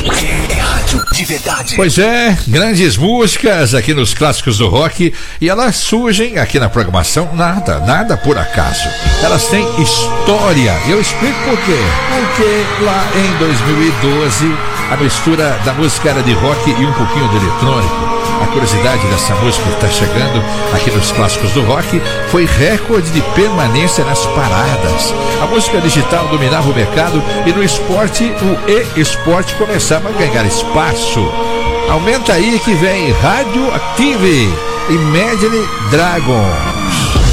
É rádio de verdade. Pois é, grandes músicas aqui nos clássicos do rock, e elas surgem aqui na programação nada por acaso. Elas têm história. Eu explico por quê. Porque lá em 2012 a mistura da música era de rock e um pouquinho de eletrônico. A curiosidade dessa música que está chegando aqui nos clássicos do rock foi recorde de permanência nas paradas. A música digital dominava o mercado e no esporte, o e-esporte começava a ganhar espaço. Aumenta aí que vem Radioactive, Imagine Dragon.